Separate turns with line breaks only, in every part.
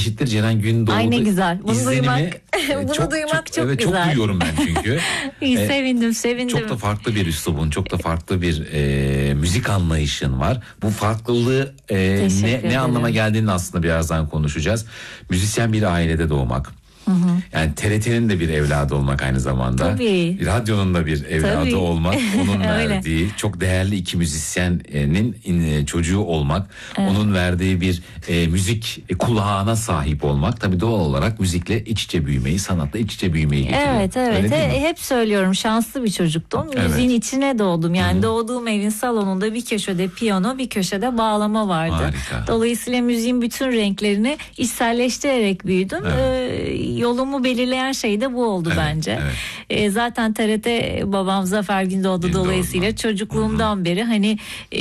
eşittir Ceren Gündoğdu.
Ay ne güzel. Bunu duymak,
çok
çok
evet,
güzel.
çok duyuyorum ben çünkü.
Sevindim.
Çok da farklı bir üslubun, çok da farklı bir müzik anlayışın var. Bu farklılığı ne anlama geldiğini aslında birazdan konuşacağız. Müzisyen bir ailede doğmak. Yani TRT'nin de bir evladı olmak aynı zamanda.
Tabii.
Radyonun da bir evladı olmak. Onun verdiği çok değerli iki müzisyenin çocuğu olmak. Evet. Onun verdiği bir müzik kulağına sahip olmak. Tabii doğal olarak müzikle iç içe büyümeyi, sanatla iç içe büyümeyi getiriyor.
Evet. Hep söylüyorum, şanslı bir çocuktum. Müziğin içine doğdum. Yani doğduğum evin salonunda bir köşede piyano, bir köşede bağlama vardı.
Harika.
Dolayısıyla müziğin bütün renklerini içselleştirerek büyüdüm. Evet. Yolumu belirleyen şey de bu oldu bence. Evet. Zaten TRT babam Zafer Gündoğdu dolayısıyla çocukluğumdan beri hani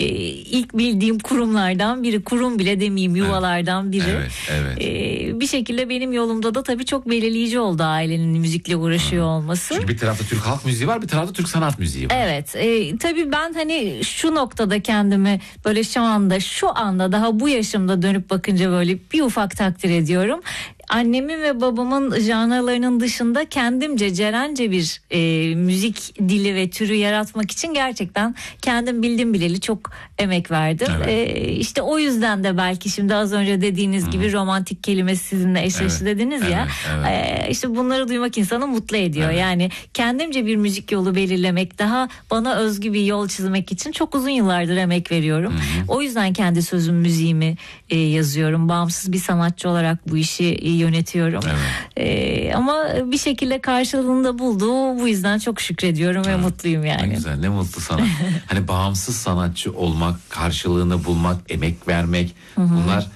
ilk bildiğim kurumlardan biri, kurum bile demeyeyim, yuvalardan biri.
Evet.
Bir şekilde benim yolumda da tabii çok belirleyici oldu ailenin müzikle uğraşıyor olması.
Çünkü bir tarafta Türk halk müziği var, bir tarafta Türk sanat müziği var.
Evet. Tabii ben hani şu noktada kendimi böyle şu anda daha bu yaşımda dönüp bakınca böyle bir ufak takdir ediyorum. Annemin ve babamın janralarının dışında kendimce, Cerence bir müzik dili ve türü yaratmak için gerçekten kendim bildim bileli çok emek verdim. Evet. İşte o yüzden de belki şimdi az önce dediğiniz gibi romantik kelimesi sizinle eşleşti dediniz ya. Evet. İşte bunları duymak insanı mutlu ediyor. Evet. Yani kendimce bir müzik yolu belirlemek, daha bana özgü bir yol çizmek için çok uzun yıllardır emek veriyorum. O yüzden kendi sözüm, müziğimi yazıyorum. Bağımsız bir sanatçı olarak bu işi yönetiyorum. Evet. Ama bir şekilde karşılığında bulduğu, bu yüzden çok şükrediyorum ve mutluyum yani.
Ne güzel, ne mutlu sana. Hani bağımsız sanatçı olmak, karşılığını bulmak, emek vermek, bunlar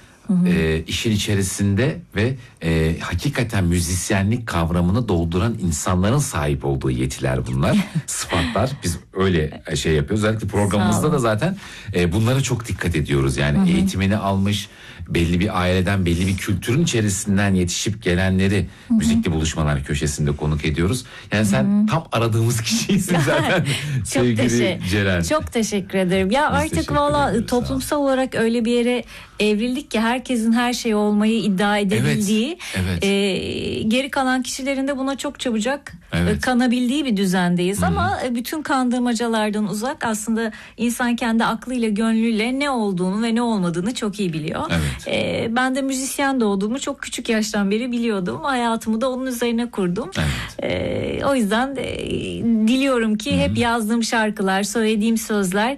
işin içerisinde ve hakikaten müzisyenlik kavramını dolduran insanların sahip olduğu yetiler bunlar. Sıfatlar. Biz öyle şey yapıyoruz. Özellikle programımızda da zaten bunlara çok dikkat ediyoruz. Yani eğitimini almış, belli bir aileden, belli bir kültürün içerisinden yetişip gelenleri müzikli buluşmalar köşesinde konuk ediyoruz. Yani sen tam aradığımız kişisin zaten sevgili Ceren.
Çok teşekkür ederim. Ya biz artık valla toplumsal olarak öyle bir yere evrildik ki herkesin her şey olmayı iddia edebildiği, geri kalan kişilerin de buna çok çabucak kanabildiği bir düzendeyiz. Ama bütün kandırmacalardan uzak, aslında insan kendi aklıyla, gönlüyle ne olduğunu ve ne olmadığını çok iyi biliyor. Evet. Ben de müzisyen doğduğumu çok küçük yaştan beri biliyordum. Hayatımı da onun üzerine kurdum. Evet. O yüzden diliyorum ki hep yazdığım şarkılar, söylediğim sözler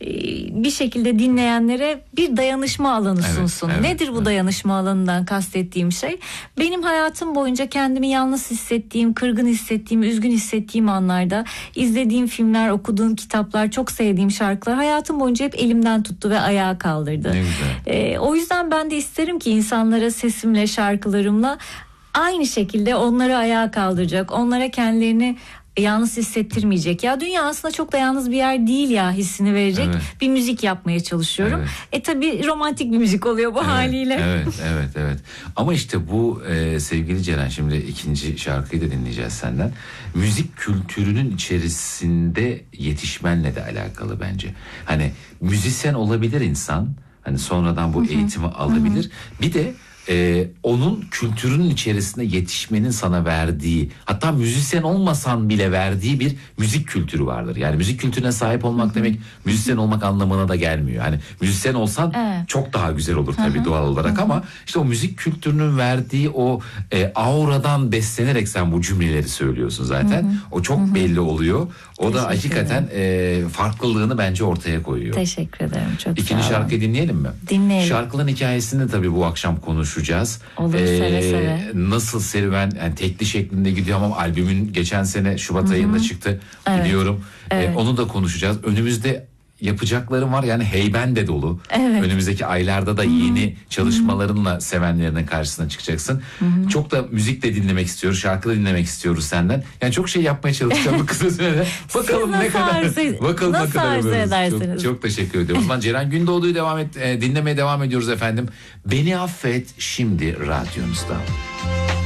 bir şekilde dinleyenlere bir dayanışma alanı sunsun. Nedir bu dayanışma alanından kastettiğim şey? Benim hayatım boyunca kendimi yalnız hissettiğim, kırgın hissettiğim, üzgün hissettiğim anlarda izlediğim filmler, okuduğum kitaplar, çok sevdiğim şarkılar hayatım boyunca hep elimden tuttu ve ayağa kaldırdı.
Ne güzel.
O yüzden ben de isterim ki insanlara sesimle, şarkılarımla aynı şekilde onları ayağa kaldıracak, onlara kendilerini yalnız hissettirmeyecek. Ya dünya aslında çok da yalnız bir yer değil ya hissini verecek bir müzik yapmaya çalışıyorum. Tabii romantik bir müzik oluyor bu haliyle.
Evet. Ama işte bu sevgili Ceren, şimdi ikinci şarkıyı da dinleyeceğiz senden. Müzik kültürünün içerisinde yetişmenle de alakalı bence. Hani müzisyen olabilir insan. Hani sonradan bu eğitimi alabilir. Bir de onun kültürünün içerisinde yetişmenin sana verdiği, hatta müzisyen olmasan bile verdiği bir müzik kültürü vardır. Yani müzik kültürüne sahip olmak demek müzisyen olmak anlamına da gelmiyor. Hani müzisyen olsan çok daha güzel olur tabii doğal olarak, ama işte o müzik kültürünün verdiği o auradan beslenerek sen bu cümleleri söylüyorsun zaten. O çok belli oluyor. O da hakikaten farklılığını bence ortaya koyuyor.
Teşekkür ederim. Çok
İkinci şarkıyı dinleyelim mi?
Dinleyelim.
Şarkıların hikayesini tabii bu akşam konuşacağız.
Olur, seve seve.
Nasıl serüven, yani tekli şeklinde gidiyor ama albümün geçen sene Şubat ayında çıktı biliyorum. Onu da konuşacağız. Önümüzde yapacaklarım var, yani heyben de dolu. Önümüzdeki aylarda da yeni çalışmalarınla sevenlerinin karşısına çıkacaksın. Çok da müzik de dinlemek istiyoruz, şarkı da dinlemek istiyoruz senden. Yani çok şey yapmaya çalışacağım bu kısa sürede. Bakalım ne kadar çok teşekkür ediyorum. O zaman Ceren Gündoğdu'yu dinlemeye devam ediyoruz efendim. Beni affet şimdi radyonuzda.